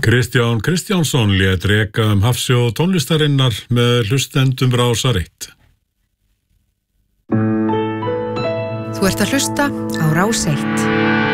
Kristján Kristjánsson lét reka hafsjó tónlistarinnar með hlustendum Rásar 1. Þú ert að hlusta á Rás 1.